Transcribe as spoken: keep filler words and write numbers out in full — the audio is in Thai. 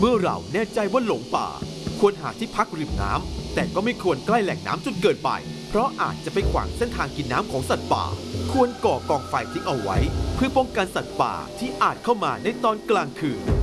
มื่อเราแน่ใจว่าหลงป่าควรหาที่พักริมน้ำแต่ก็ไม่ควรใกล้แหล่งน้ำจนเกินไปเพราะอาจจะไปขวางเส้นทางกินน้ำของสัตว์ป่าควรก่อกองไฟทิ้งเอาไว้เพื่อป้องกันสัตว์ป่าที่อาจเข้ามาในตอนกลางคืน